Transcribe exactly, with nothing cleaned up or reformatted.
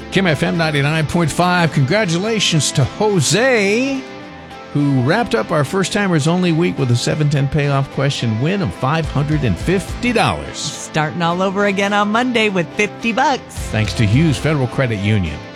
Kim F M ninety-nine point five. Congratulations to Jose, who wrapped up our first-timers only week with a seven ten payoff question win of five hundred fifty dollars. Starting all over again on Monday with fifty bucks. Thanks to Hughes Federal Credit Union.